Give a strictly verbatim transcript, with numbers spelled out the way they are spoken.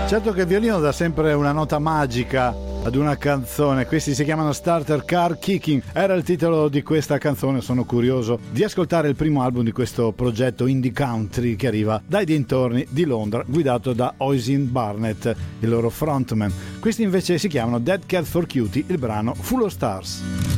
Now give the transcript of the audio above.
Certo che il violino dà sempre una nota magica ad una canzone. Questi si chiamano Starter Car Kicking, era il titolo di questa canzone. Sono curioso di ascoltare il primo album di questo progetto indie country che arriva dai dintorni di Londra, guidato da Oisin Barnett, il loro frontman. Questi invece si chiamano Dead Cat for Cutie, il brano Full of Stars.